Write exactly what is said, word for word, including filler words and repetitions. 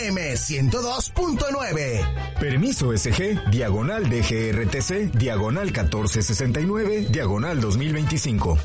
F M ciento dos punto nueve. Permiso S G, diagonal D G R T C, diagonal catorce sesenta y nueve, diagonal dos mil veinticinco.